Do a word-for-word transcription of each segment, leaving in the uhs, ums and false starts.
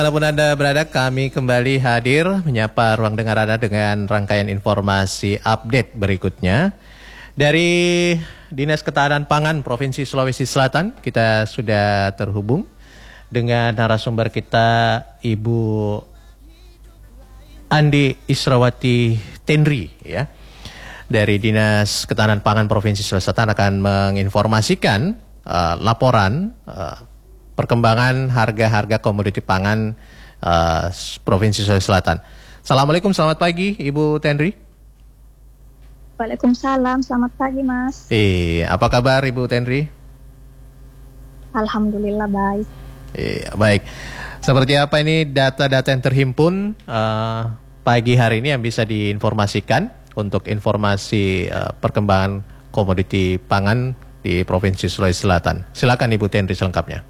Walaupun Anda berada, kami kembali hadir menyapa ruang dengar Anda dengan rangkaian informasi update berikutnya. Dari Dinas Ketahanan Pangan Provinsi Sulawesi Selatan, kita sudah terhubung dengan narasumber kita, Ibu Andi Israwati Tenri, ya. Dari Dinas Ketahanan Pangan Provinsi Sulawesi Selatan akan menginformasikan uh, laporan uh, perkembangan harga-harga komoditi pangan uh, Provinsi Sulawesi Selatan. Assalamualaikum, selamat pagi Ibu Tenri. Waalaikumsalam, selamat pagi Mas. Eh, apa kabar Ibu Tenri? Alhamdulillah baik. Eh, baik. Seperti apa ini data-data yang terhimpun uh, pagi hari ini yang bisa diinformasikan untuk informasi uh, perkembangan komoditi pangan di Provinsi Sulawesi Selatan? Silakan Ibu Tenri selengkapnya.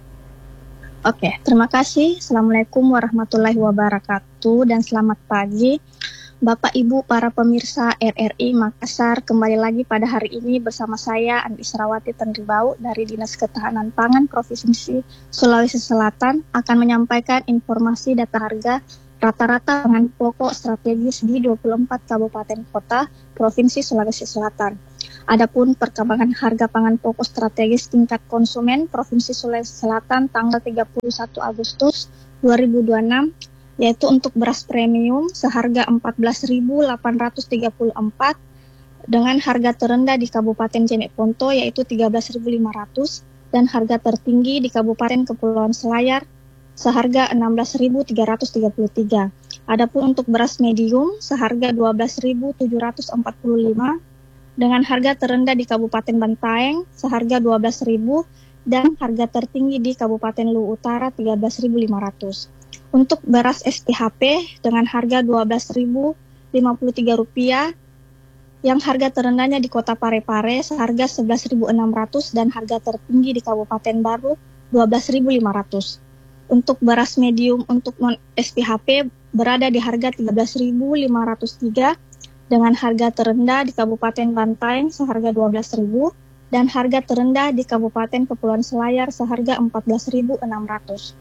Oke, terima kasih. Assalamualaikum warahmatullahi wabarakatuh dan selamat pagi Bapak Ibu para pemirsa R R I Makassar. Kembali lagi pada hari ini bersama saya Andi Israwati Tenri Bau dari Dinas Ketahanan Pangan Provinsi Sulawesi Selatan akan menyampaikan informasi data harga rata-rata pangan pokok strategis di dua puluh empat kabupaten kota Provinsi Sulawesi Selatan. Adapun perkembangan harga pangan pokok strategis tingkat konsumen Provinsi Sulawesi Selatan tanggal tiga puluh satu Agustus dua ribu dua puluh enam, yaitu untuk beras premium seharga empat belas ribu delapan ratus tiga puluh empat dengan harga terendah di Kabupaten Jeneponto yaitu tiga belas ribu lima ratus dan harga tertinggi di Kabupaten Kepulauan Selayar seharga enam belas ribu tiga ratus tiga puluh tiga. Adapun untuk beras medium seharga dua belas ribu tujuh ratus empat puluh lima dengan harga terendah di Kabupaten Bantaeng seharga dua belas ribu dan harga tertinggi di Kabupaten Luwu Utara tiga belas ribu lima ratus. Untuk beras S P H P dengan harga dua belas ribu lima puluh tiga rupiah yang harga terendahnya di Kota Parepare seharga sebelas ribu enam ratus dan harga tertinggi di Kabupaten Baru dua belas ribu lima ratus. Untuk beras medium untuk non S P H P berada di harga tiga belas ribu lima ratus tiga dengan harga terendah di Kabupaten Bantaeng seharga dua belas ribu dan harga terendah di Kabupaten Kepulauan Selayar seharga empat belas ribu enam ratus.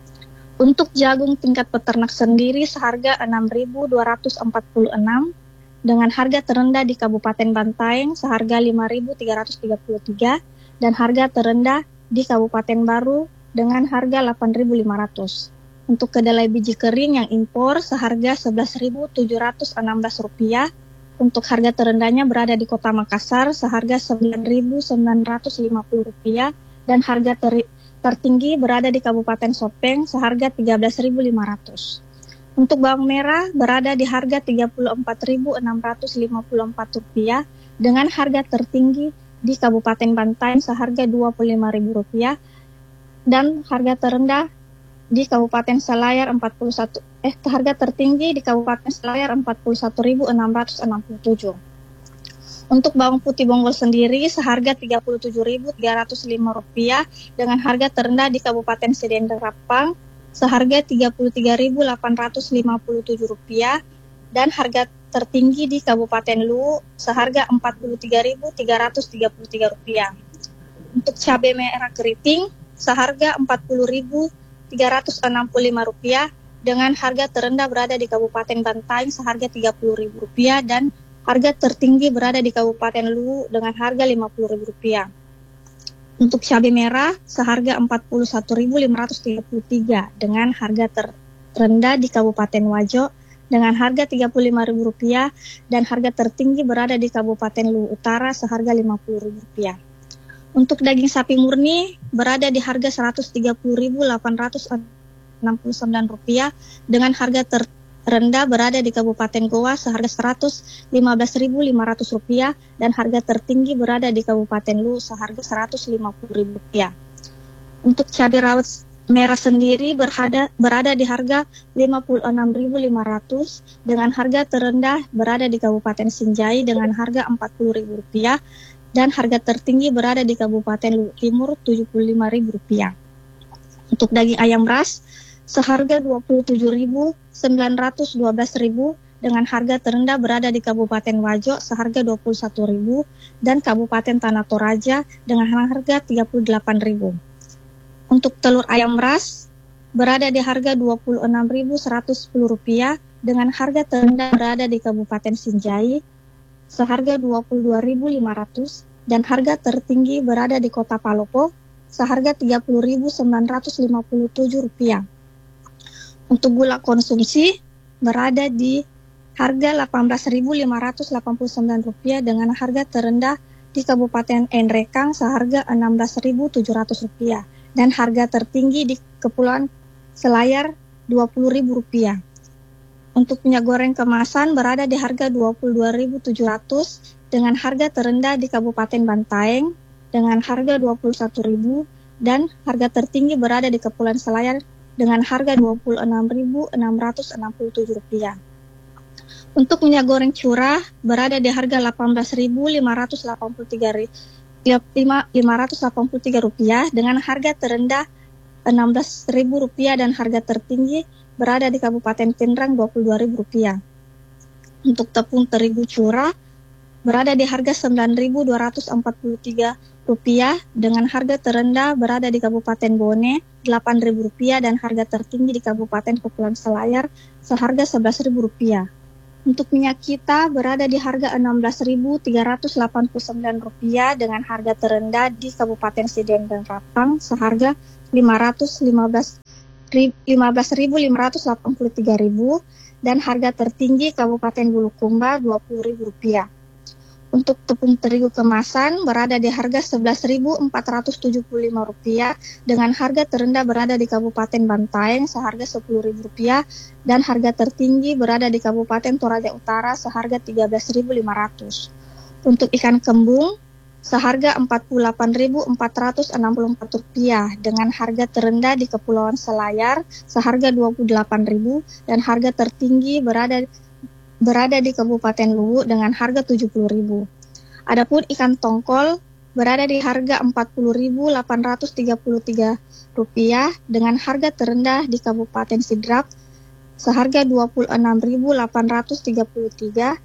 Untuk jagung tingkat peternak sendiri seharga enam ribu dua ratus empat puluh enam dengan harga terendah di Kabupaten Bantaeng seharga lima ribu tiga ratus tiga puluh tiga dan harga terendah di Kabupaten Baru dengan harga delapan ribu lima ratus. Untuk kedelai biji kering yang impor seharga sebelas ribu tujuh ratus enam belas rupiah. Untuk harga terendahnya berada di Kota Makassar seharga sembilan ribu sembilan ratus lima puluh rupiah dan harga ter- tertinggi berada di Kabupaten Sopeng seharga tiga belas ribu lima ratus. Untuk bawang merah berada di harga tiga puluh empat ribu enam ratus lima puluh empat rupiah dengan harga tertinggi di Kabupaten Bantaeng seharga dua puluh lima ribu rupiah dan harga terendah di Kabupaten Selayar empat puluh satu eh harga tertinggi di Kabupaten Selayar empat puluh satu ribu enam ratus enam puluh tujuh. Untuk bawang putih Bonggol sendiri seharga tiga puluh tujuh ribu tiga ratus lima rupiah dengan harga terendah di Kabupaten Sedendang Rapang seharga tiga puluh tiga ribu delapan ratus lima puluh tujuh rupiah dan harga tertinggi di Kabupaten Luwu seharga empat puluh tiga ribu tiga ratus tiga puluh tiga rupiah. Untuk cabai merah keriting seharga empat puluh ribu tiga ratus enam puluh lima rupiah dengan harga terendah berada di Kabupaten Bantaeng seharga tiga puluh ribu rupiah dan harga tertinggi berada di Kabupaten Luwu dengan harga lima puluh ribu rupiah. Untuk cabai merah seharga empat puluh satu ribu lima ratus tiga puluh tiga dengan harga terendah di Kabupaten Wajo dengan harga tiga puluh lima ribu rupiah dan harga tertinggi berada di Kabupaten Luwu Utara seharga lima puluh ribu rupiah. Untuk daging sapi murni berada di harga seratus tiga puluh ribu delapan ratus enam puluh sembilan rupiah dengan harga terendah berada di Kabupaten Goa seharga seratus lima belas ribu lima ratus rupiah dan harga tertinggi berada di Kabupaten Luwu seharga seratus lima puluh ribu rupiah. Untuk cabai rawit merah sendiri berada, berada di harga lima puluh enam ribu lima ratus dengan harga terendah berada di Kabupaten Sinjai dengan harga empat puluh ribu rupiah dan harga tertinggi berada di Kabupaten Luwu Timur tujuh puluh lima ribu rupiah. Untuk daging ayam ras seharga dua puluh tujuh ribu sembilan ratus dua belas ribu dengan harga terendah berada di Kabupaten Wajo seharga dua puluh satu ribu dan Kabupaten Tanah Toraja dengan harga tiga puluh delapan ribu. Untuk telur ayam ras berada di harga dua puluh enam ribu seratus sepuluh rupiah dengan harga terendah berada di Kabupaten Sinjai seharga dua puluh dua ribu lima ratus dan harga tertinggi berada di Kota Palopo seharga tiga puluh ribu sembilan ratus lima puluh tujuh rupiah. Untuk gula konsumsi berada di harga delapan belas ribu lima ratus delapan puluh sembilan rupiah dengan harga terendah di Kabupaten Enrekang seharga enam belas ribu tujuh ratus rupiah dan harga tertinggi di Kepulauan Selayar dua puluh ribu rupiah. Untuk minyak goreng kemasan berada di harga dua puluh dua ribu tujuh ratus dengan harga terendah di Kabupaten Bantaeng dengan harga dua puluh satu ribu dan harga tertinggi berada di Kepulauan Selayar dengan harga dua puluh enam ribu enam ratus enam puluh tujuh rupiah. Untuk minyak goreng curah berada di harga delapan belas ribu lima ratus delapan puluh tiga rupiah dengan harga terendah enam belas ribu rupiah dan harga tertinggi berada di Kabupaten Pindrang dua puluh dua ribu rupiah. Untuk tepung terigu curah berada di harga sembilan ribu dua ratus empat puluh tiga rupiah dengan harga terendah berada di Kabupaten Bone delapan ribu rupiah dan harga tertinggi di Kabupaten Kepulauan Selayar seharga sebelas ribu rupiah. Untuk minyak kita berada di harga enam belas ribu tiga ratus delapan puluh sembilan rupiah dengan harga terendah di Kabupaten Sideng dan Rapang seharga lima ratus lima belas ribu lima ratus delapan puluh tiga rupiah dan harga tertinggi Kabupaten Bulukumba dua puluh ribu rupiah. Untuk tepung terigu kemasan berada di harga sebelas ribu empat ratus tujuh puluh lima rupiah dengan harga terendah berada di Kabupaten Bantaeng seharga sepuluh ribu rupiah dan harga tertinggi berada di Kabupaten Toraja Utara seharga tiga belas ribu lima ratus. Untuk ikan kembung seharga empat puluh delapan ribu empat ratus enam puluh empat rupiah dengan harga terendah di Kepulauan Selayar seharga dua puluh delapan ribu dan harga tertinggi berada berada di Kabupaten Luwu dengan harga tujuh puluh ribu. Adapun ikan tongkol berada di harga empat puluh ribu delapan ratus tiga puluh tiga rupiah dengan harga terendah di Kabupaten Sidrap seharga dua puluh enam ribu delapan ratus tiga puluh tiga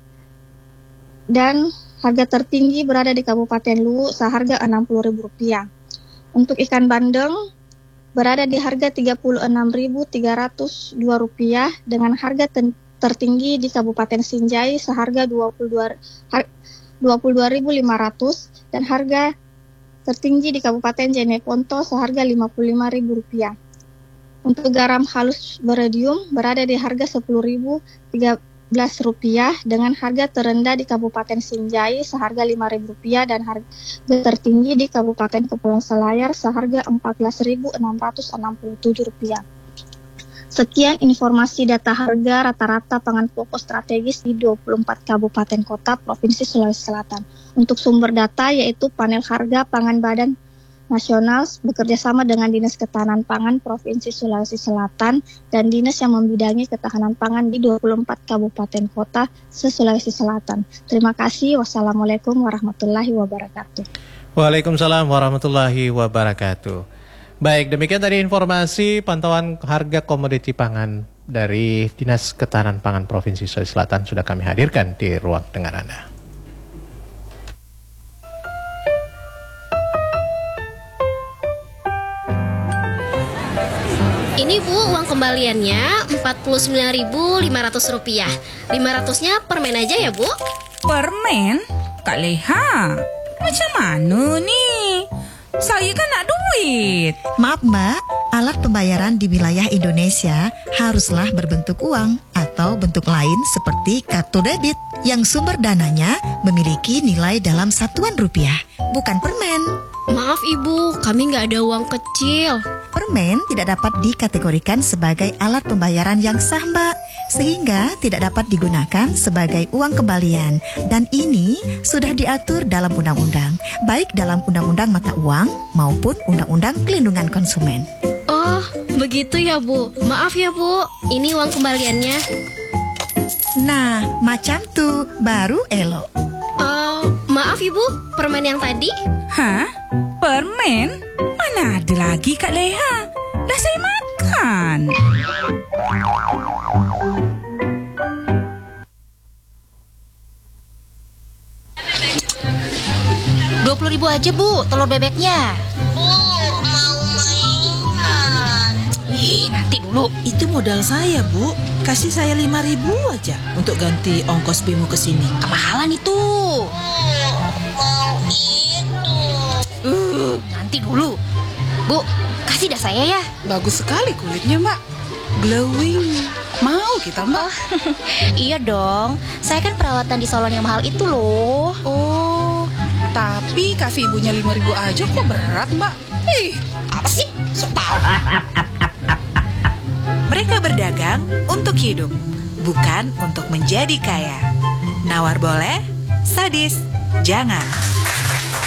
dan harga tertinggi berada di Kabupaten Luwu seharga enam puluh ribu rupiah. Untuk ikan bandeng berada di harga tiga puluh enam ribu tiga ratus dua rupiah dengan harga ten- tertinggi di Kabupaten Sinjai seharga dua puluh dua ribu lima ratus dan harga tertinggi di Kabupaten Jeneponto seharga lima puluh lima ribu rupiah. Untuk garam halus beradium berada di harga sepuluh ribu tiga belas rupiah dengan harga terendah di Kabupaten Sinjai seharga lima ribu rupiah dan harga tertinggi di Kabupaten Kepulauan Selayar seharga empat belas ribu enam ratus enam puluh tujuh rupiah. Sekian informasi data harga rata-rata pangan pokok strategis di dua puluh empat kabupaten kota Provinsi Sulawesi Selatan. Untuk sumber data yaitu panel harga pangan Badan Nasional bekerjasama dengan Dinas Ketahanan Pangan Provinsi Sulawesi Selatan dan dinas yang membidangi ketahanan pangan di dua puluh empat kabupaten kota se-Sulawesi Selatan. Terima kasih. Wassalamualaikum warahmatullahi wabarakatuh. Waalaikumsalam warahmatullahi wabarakatuh. Baik, demikian tadi informasi pantauan harga komoditi pangan dari Dinas Ketahanan Pangan Provinsi Sulawesi Selatan sudah kami hadirkan di ruang dengar Anda. Ini Bu, uang kembaliannya empat puluh sembilan ribu lima ratus rupiah. lima ratusnya permen aja ya Bu? Permen? Kak Leha, macam mana nih? Saya kan nak duit. Maaf Mbak, alat pembayaran di wilayah Indonesia haruslah berbentuk uang atau bentuk lain seperti kartu debit yang sumber dananya memiliki nilai dalam satuan rupiah, bukan permen. Maaf Ibu, kami nggak ada uang kecil. Permen tidak dapat dikategorikan sebagai alat pembayaran yang sah Mbak, sehingga tidak dapat digunakan sebagai uang kembalian. Dan ini sudah diatur dalam undang-undang, baik dalam undang-undang mata uang maupun undang-undang pelindungan konsumen. Oh, begitu ya Bu. Maaf ya Bu, ini uang kembaliannya. Nah, macam tuh, baru elok. Oh, maaf Ibu, permen yang tadi? Hah? Permen? Mana ada lagi Kak Leha? Dah saya makan. Dua puluh ribu aja Bu, telur bebeknya. Bu, mau mainan. Ih, Ih, nanti dulu. Itu modal saya, Bu. Kasih saya lima ribu aja untuk ganti ongkos Bimo ke sini. Kemahalan itu. Uh, nanti dulu. Bu, kasih dah saya ya. Bagus sekali kulitnya, Mbak. Glowing. Mau kita, Mbak? Iya dong, saya kan perawatan di salon yang mahal itu loh. Oh, tapi kasih ibunya lima ribu aja kok berat, Mbak. Ih, apa sih? Sok tahu. Mereka berdagang untuk hidup, bukan untuk menjadi kaya. Nawar boleh, sadis jangan.